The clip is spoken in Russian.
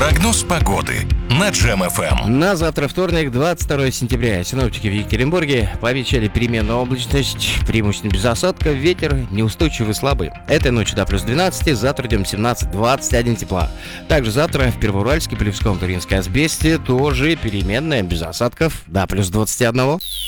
Прогноз погоды на Джем ФМ. На завтра, вторник, 22 сентября. Синоптики в Екатеринбурге пообещали переменную облачность, преимущественно без осадков, ветер неустойчивый слабый. Этой ночью до плюс 12, завтра днем 17-21 тепла. Также завтра в Первоуральске, Полевском, Туринской, Асбесте тоже переменная без осадков до плюс 21.